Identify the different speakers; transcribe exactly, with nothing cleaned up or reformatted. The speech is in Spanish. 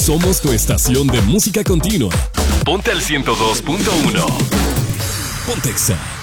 Speaker 1: Somos tu estación de música continua. Ponte al ciento dos punto uno. Pontexa.